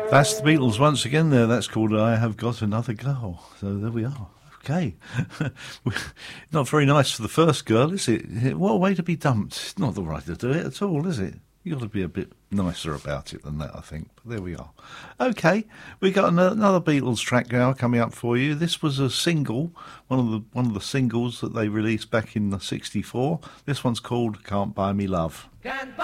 That's the Beatles once again there. That's called I Have Got Another Girl. So there we are. Okay. Not very nice for the first girl, is it? What a way to be dumped. It's not the right to do it at all, is it? You've got to be a bit nicer about it than that, I think. But there we are. Okay, we got another Beatles track now coming up for you. This was a single, one of the singles that they released back in '64. This one's called Can't Buy Me Love.